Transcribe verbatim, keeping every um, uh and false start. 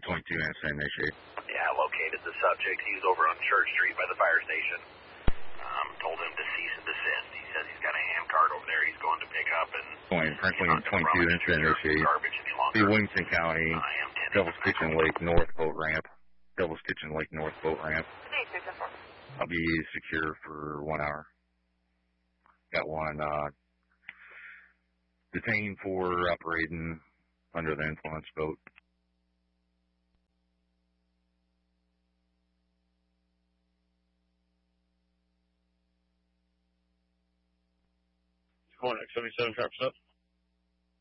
twenty-two incident initiated. Yeah, located the subject. He was over on Church Street by the fire station. Um, told him to cease and desist. He says he's got a hand cart over there he's going to pick up and... Point Franklin twenty-two incident initiated. The Williamson County, uh, Devil's Kitchen Lake North boat ramp. Devil's Kitchen Lake North boat ramp. I'll be secure for one hour. Got one uh, detained for operating under the influence boat. One X seventy-seven, sharp up.